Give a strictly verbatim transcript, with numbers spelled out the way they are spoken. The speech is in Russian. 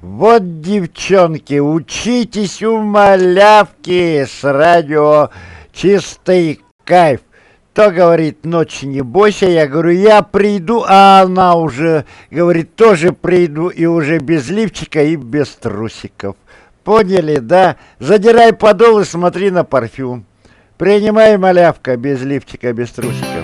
Вот, девчонки, учитесь у малявки с радио «Чистый кайф». То говорит, ночь не бойся, я говорю, я приду, а она уже говорит, тоже приду, и уже без лифчика и без трусиков. Поняли, да? Задирай подол и смотри на парфюм. Принимай, малявка, без лифчика, без трусиков.